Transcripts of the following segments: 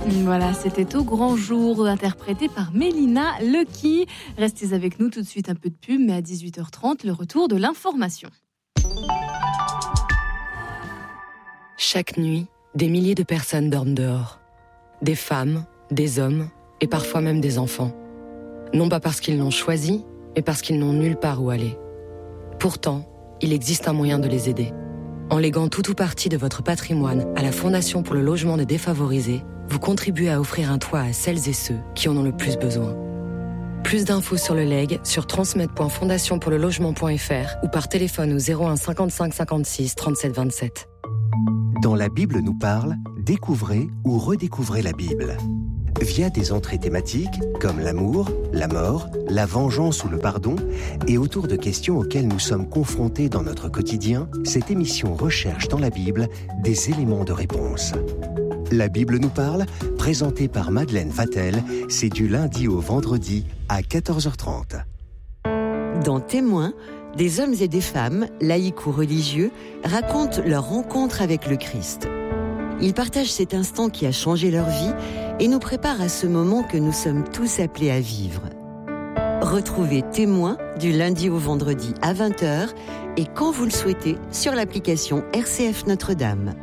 Voilà, c'était Au grand jour, interprété par Mélina Lecky. Restez avec nous, tout de suite un peu de pub, mais à 18h30, le retour de l'information. Chaque nuit, des milliers de personnes dorment dehors. Des femmes, des hommes et parfois même des enfants. Non pas parce qu'ils l'ont choisi, mais parce qu'ils n'ont nulle part où aller. Pourtant, il existe un moyen de les aider. En léguant tout ou partie de votre patrimoine à la Fondation pour le logement des défavorisés, vous contribuez à offrir un toit à celles et ceux qui en ont le plus besoin. Plus d'infos sur le legs sur transmet.fondationpourlelogement.fr ou par téléphone au 01 55 56 37 27. Dans La Bible nous parle, découvrez ou redécouvrez la Bible. Via des entrées thématiques comme l'amour, la mort, la vengeance ou le pardon, et autour de questions auxquelles nous sommes confrontés dans notre quotidien, cette émission recherche dans la Bible des éléments de réponse. La Bible nous parle, présentée par Madeleine Vatel, c'est du lundi au vendredi à 14h30. Dans Témoins, des hommes et des femmes, laïcs ou religieux, racontent leur rencontre avec le Christ. Ils partagent cet instant qui a changé leur vie et nous préparent à ce moment que nous sommes tous appelés à vivre. Retrouvez Témoins du lundi au vendredi à 20h et quand vous le souhaitez sur l'application RCF Notre-Dame.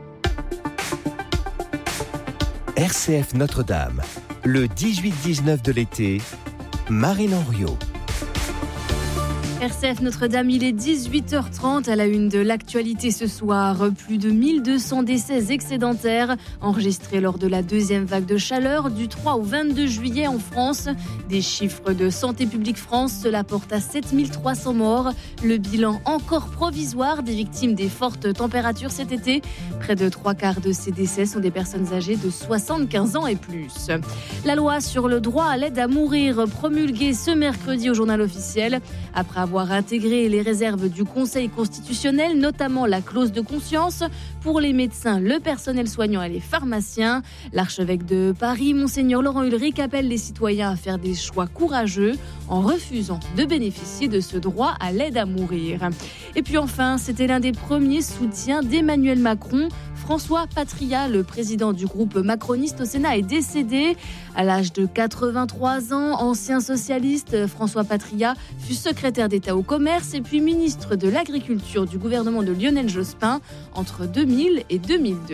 RCF Notre-Dame, le 18-19 de l'été, Marine Henriot. RCF Notre-Dame, il est 18h30 à la une de l'actualité ce soir. Plus de 1200 décès excédentaires enregistrés lors de la deuxième vague de chaleur du 3 au 22 juillet en France. Des chiffres de Santé publique France, cela porte à 7300 morts. Le bilan encore provisoire des victimes des fortes températures cet été. Près de 3/4 de ces décès sont des personnes âgées de 75 ans et plus. La loi sur le droit à l'aide à mourir promulguée ce mercredi au journal officiel. Après avoir intégré les réserves du Conseil constitutionnel, notamment la clause de conscience pour les médecins, le personnel soignant et les pharmaciens. L'archevêque de Paris, Monseigneur Laurent Ulrich, appelle les citoyens à faire des choix courageux en refusant de bénéficier de ce droit à l'aide à mourir. Et puis enfin, c'était l'un des premiers soutiens d'Emmanuel Macron. François Patria, le président du groupe macroniste au Sénat, est décédé à l'âge de 83 ans. Ancien socialiste, François Patria fut secrétaire d'État au commerce et puis ministre de l'Agriculture du gouvernement de Lionel Jospin entre 2000 et 2002.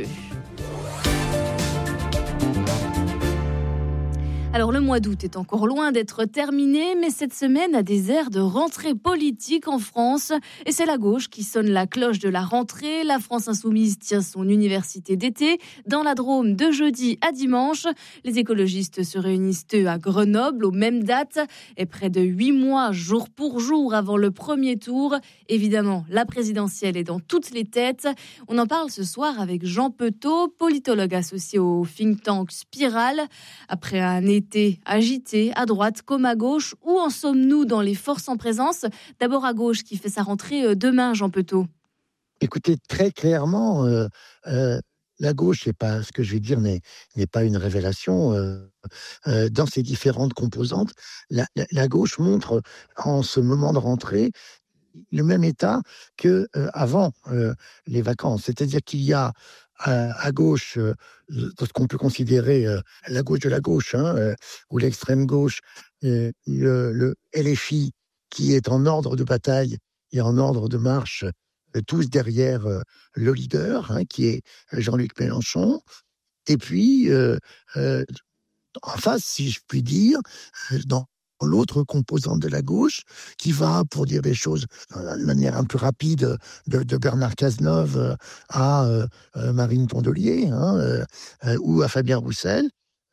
Alors le mois d'août est encore loin d'être terminé, mais cette semaine a des airs de rentrée politique en France. Et c'est la gauche qui sonne la cloche de la rentrée. La France insoumise tient son université d'été dans la Drôme de jeudi à dimanche. Les écologistes se réunissent eux à Grenoble aux mêmes dates. Et près de 8 mois, jour pour jour, avant le premier tour. Évidemment, la présidentielle est dans toutes les têtes. On en parle ce soir avec Jean Petot, politologue associé au think tank Spirale. Après un été agité, à droite comme à gauche, où en sommes-nous dans les forces en présence ? D'abord à gauche, qui fait sa rentrée demain, Jean Petot. Écoutez, très clairement, la gauche, c'est pas, ce que je vais dire n'est pas une révélation. Dans ses différentes composantes, la gauche montre en ce moment de rentrée le même état que avant les vacances. C'est-à-dire qu'il y a à gauche, ce qu'on peut considérer la gauche de la gauche, ou l'extrême gauche, le LFI qui est en ordre de bataille et en ordre de marche, tous derrière le leader, qui est Jean-Luc Mélenchon. Et puis, en face, si je puis dire, dans l'autre composante de la gauche, qui va, pour dire les choses de manière un peu rapide, de Bernard Cazeneuve à Marine Tondelier, ou à Fabien Roussel,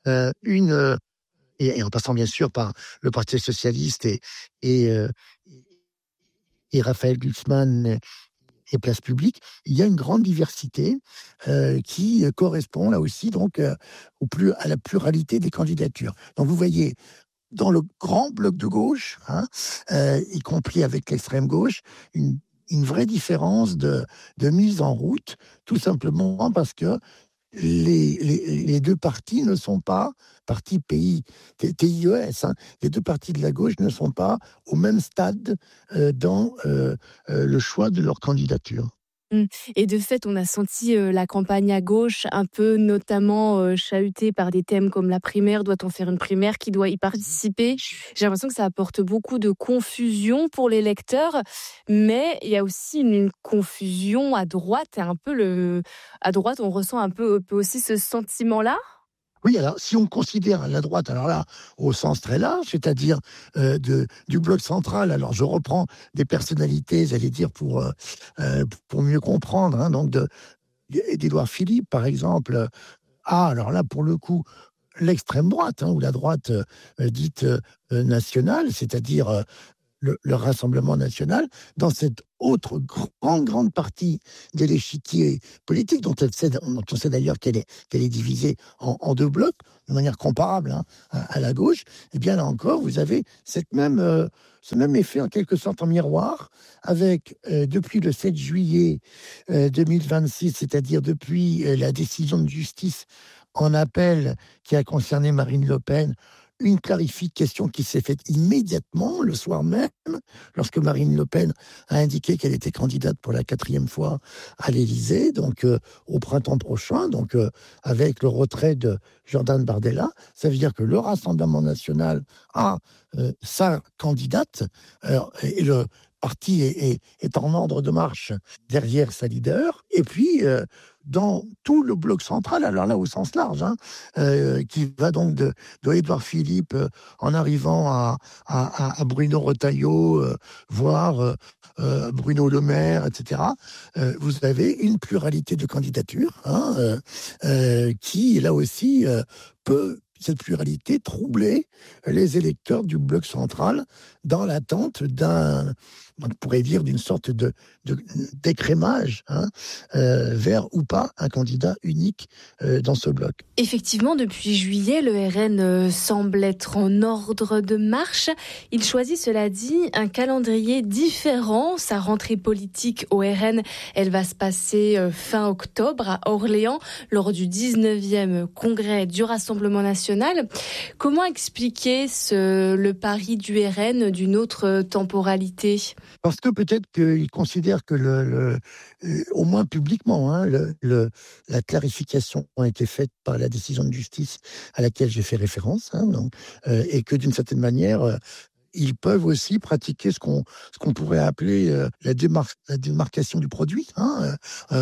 et en passant bien sûr par le Parti socialiste et Raphaël Glucksmann et Place Publique, il y a une grande diversité qui correspond là aussi donc à la pluralité des candidatures. Donc vous voyez, dans le grand bloc de gauche, y compris avec l'extrême gauche, une vraie différence de mise en route, tout simplement parce que les deux partis ne sont pas partis TIES. Les deux partis de la gauche ne sont pas au même stade dans le choix de leur candidature. Mmh. Et de fait, on a senti, la campagne à gauche un peu notamment, chahutée par des thèmes comme la primaire. Doit-on faire une primaire? Qui doit y participer? J'ai l'impression que ça apporte beaucoup de confusion pour les lecteurs, mais il y a aussi une confusion à droite et un peu à droite, on ressent un peu aussi ce sentiment-là? Oui, alors si on considère la droite, alors là, au sens très large, c'est-à-dire du bloc central, alors je reprends des personnalités, j'allais dire, pour mieux comprendre, hein, donc d'Édouard Philippe, par exemple. Ah, alors là, pour le coup, l'extrême droite, hein, ou la droite dite nationale, c'est-à-dire le Rassemblement national, dans cette autre grande partie de l'échiquier politique, dont on sait d'ailleurs qu'elle est divisée en deux blocs, de manière comparable, hein, à la gauche, et bien là encore, vous avez ce même effet en quelque sorte en miroir, avec, depuis le 7 juillet 2026, c'est-à-dire depuis la décision de justice en appel qui a concerné Marine Le Pen, une clarification qui s'est faite immédiatement, le soir même, lorsque Marine Le Pen a indiqué qu'elle était candidate pour la 4e fois à l'Élysée, donc au printemps prochain, donc avec le retrait de Jordan Bardella. Ça veut dire que le Rassemblement national a sa candidate, et le parti est en ordre de marche derrière sa leader. Et puis, dans tout le bloc central, alors là au sens large, hein, qui va donc de Édouard Philippe en arrivant à Bruno Retailleau, voire Bruno Le Maire, etc. Vous avez une pluralité de candidatures, hein, qui, là aussi, peut, cette pluralité, troubler les électeurs du bloc central dans l'attente on pourrait dire, d'une sorte d'écrémage, hein, vers ou pas un candidat unique dans ce bloc. Effectivement, depuis juillet, le RN semble être en ordre de marche. Il choisit, cela dit, un calendrier différent. Sa rentrée politique au RN, elle va se passer fin octobre à Orléans, lors du 19e congrès du Rassemblement national. Comment expliquer le pari du RN d'une autre temporalité ? Parce que peut-être qu'il considère que, au moins publiquement, hein, la clarification a été faite par la décision de justice à laquelle j'ai fait référence, hein, donc, et que d'une certaine manière, ils peuvent aussi pratiquer ce qu'on pourrait appeler la démarcation du produit. Hein.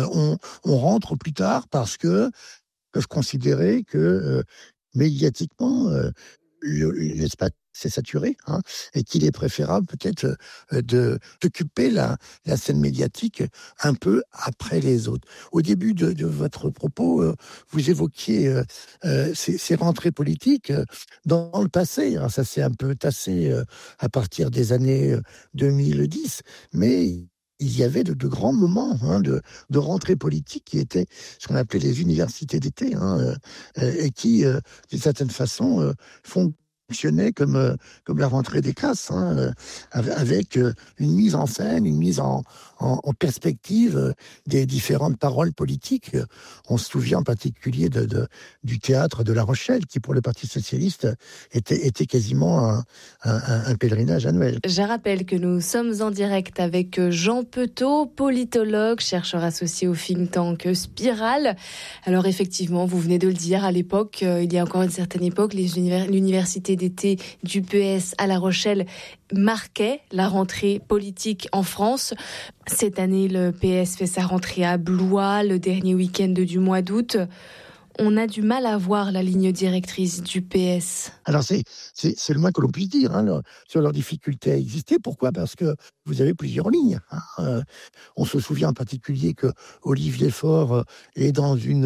On rentre plus tard parce que peuvent considérer que médiatiquement, l'espace c'est saturé, hein, et qu'il est préférable peut-être d'occuper la scène médiatique un peu après les autres. Au début de votre propos, vous évoquiez ces rentrées politiques dans le passé. Alors ça s'est un peu tassé à partir des années 2010, mais il y avait de grands moments, hein, de rentrée politique qui étaient ce qu'on appelait les universités d'été, hein, et qui, d'une certaine façon, fonctionnait comme la rentrée des classes, hein, avec une mise en scène, une mise en perspective des différentes paroles politiques. On se souvient en particulier du théâtre de La Rochelle, qui pour le Parti socialiste était quasiment un pèlerinage annuel. Je rappelle que nous sommes en direct avec Jean Petot, politologue, chercheur associé au think tank Spirale. Alors effectivement, vous venez de le dire, à l'époque, il y a encore une certaine époque, l'université d'été du PS à La Rochelle marquait la rentrée politique en France. Cette année, le PS fait sa rentrée à Blois, le dernier week-end du mois d'août. On a du mal à voir la ligne directrice du PS. Alors c'est le moins que l'on puisse dire, hein, sur leur difficulté à exister. Pourquoi ? Parce que vous avez plusieurs lignes. Hein. On se souvient en particulier que Olivier Faure est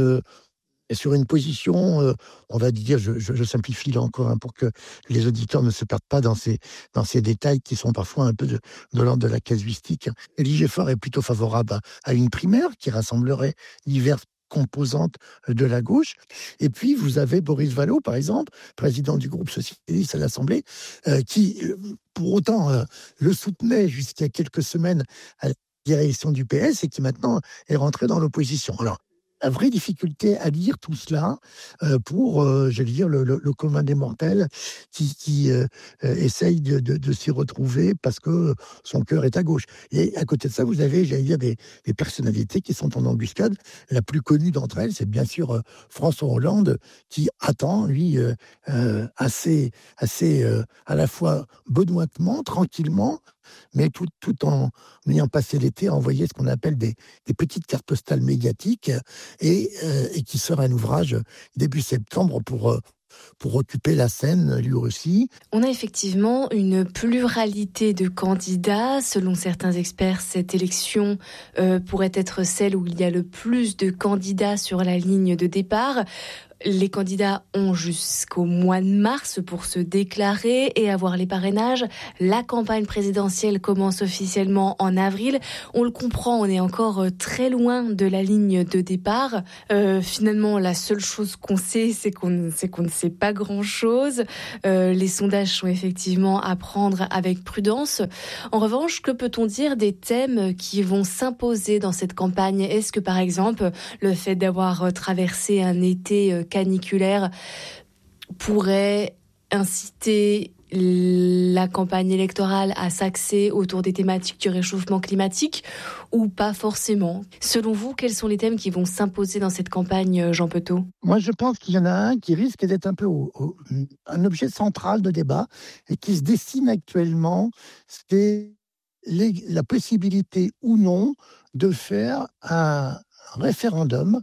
sur une position, on va dire, je simplifie là encore, hein, pour que les auditeurs ne se perdent pas dans ces détails qui sont parfois un peu de l'ordre de la casuistique. Olivier Faure est plutôt favorable à une primaire qui rassemblerait diverses composantes de la gauche. Et puis, vous avez Boris Vallaud, par exemple, président du groupe socialiste à l'Assemblée, qui, pour autant, le soutenait jusqu'à quelques semaines à la direction du PS et qui maintenant est rentré dans l'opposition. Alors, la vraie difficulté à lire tout cela pour, j'allais dire, le commun des mortels qui essaye de s'y retrouver parce que son cœur est à gauche. Et à côté de ça, vous avez, j'allais dire, des personnalités qui sont en embuscade. La plus connue d'entre elles, c'est bien sûr François Hollande, qui attend, lui, assez à la fois benoîtement, tranquillement, mais tout en ayant passé l'été à envoyer ce qu'on appelle des petites cartes postales médiatiques et qui sort un ouvrage début septembre pour occuper la scène lui aussi. On a effectivement une pluralité de candidats. Selon certains experts, cette élection pourrait être celle où il y a le plus de candidats sur la ligne de départ. Les candidats ont jusqu'au mois de mars pour se déclarer et avoir les parrainages. La campagne présidentielle commence officiellement en avril. On le comprend, on est encore très loin de la ligne de départ. Finalement, la seule chose qu'on sait, c'est qu'on ne sait pas grand-chose. Les sondages sont effectivement à prendre avec prudence. En revanche, que peut-on dire des thèmes qui vont s'imposer dans cette campagne ? Est-ce que, par exemple, le fait d'avoir traversé un été caniculaire pourrait inciter la campagne électorale à s'axer autour des thématiques du réchauffement climatique ou pas forcément ? Selon vous, quels sont les thèmes qui vont s'imposer dans cette campagne, Jean Petot ? Moi, je pense qu'il y en a un qui risque d'être un peu un objet central de débat et qui se dessine actuellement, c'est la possibilité ou non de faire un référendum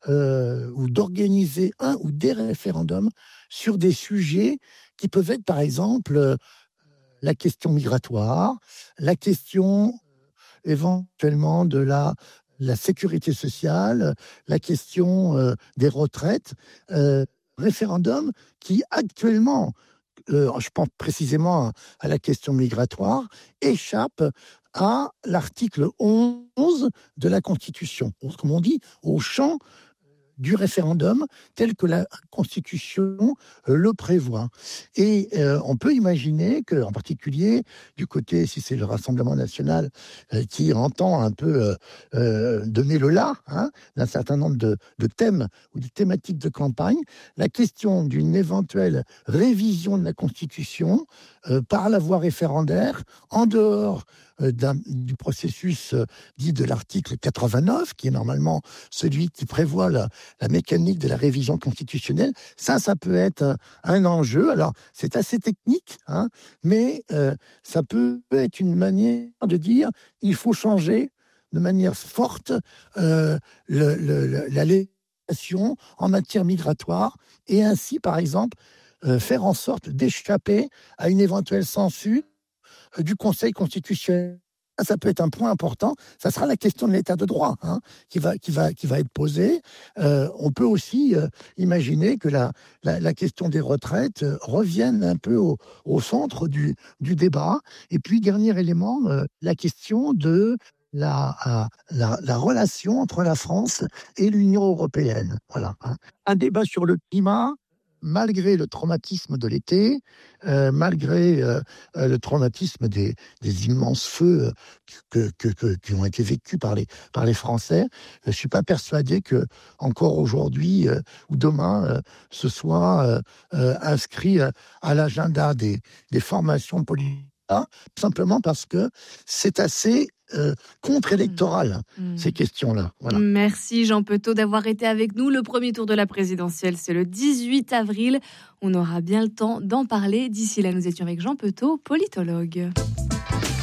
ou d'organiser un ou des référendums sur des sujets qui peuvent être, par exemple, la question migratoire, la question éventuellement de la sécurité sociale, la question des retraites. Référendum qui, actuellement, je pense précisément à la question migratoire, échappe à l'article 11 de la Constitution, comme on dit, au champ du référendum tel que la Constitution le prévoit. Et on peut imaginer que, en particulier, du côté, si c'est le Rassemblement national qui entend un peu donner le là d'un certain nombre de thèmes ou de thématiques de campagne, la question d'une éventuelle révision de la Constitution par la voie référendaire, en dehors du processus dit de l'article 89, qui est normalement celui qui prévoit la mécanique de la révision constitutionnelle, ça peut être un enjeu. Alors, c'est assez technique, mais ça peut être une manière de dire il faut changer de manière forte la législation en matière migratoire et ainsi, par exemple, faire en sorte d'échapper à une éventuelle censure du Conseil constitutionnel. Ça peut être un point important. Ça sera la question de l'état de droit qui va être posée. On peut aussi imaginer que la question des retraites revienne un peu au centre du débat. Et puis, dernier élément, la question de la relation entre la France et l'Union européenne. Voilà. Un débat sur le climat, malgré le traumatisme de l'été, malgré le traumatisme des immenses feux qui ont été vécus par les Français, je ne suis pas persuadé que encore aujourd'hui ou demain ce soit inscrit à l'agenda des formations politiques, simplement parce que c'est assez contre-électoral, ces questions-là. Voilà. Merci Jean Petot d'avoir été avec nous. Le premier tour de la présidentielle, c'est le 18 avril. On aura bien le temps d'en parler. D'ici là, nous étions avec Jean Petot, politologue.